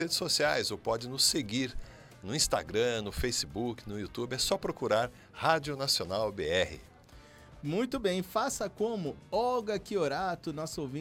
redes sociais ou pode nos seguir no Instagram, no Facebook, no YouTube. É só procurar Rádio Nacional BR. Muito bem, faça como Olga Chiorato, nosso ouvinte.